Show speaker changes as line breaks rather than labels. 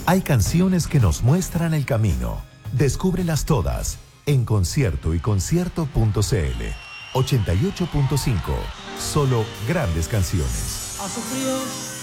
Hay canciones que nos muestran el camino. Descúbrelas todas en conciertoyconcierto.cl. 88.5. Solo grandes canciones.
Ha sufrido